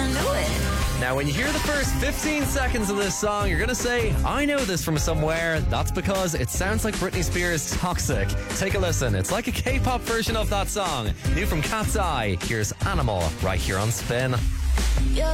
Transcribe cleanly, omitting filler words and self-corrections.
I knew it. Now, when you hear the first 15 seconds of this song, you're going to say, I know this from somewhere. That's because it sounds like Britney Spears' Toxic. Take a listen. It's like a K-pop version of that song. New from Cat's Eye. Here's Animal right here on Spin. You're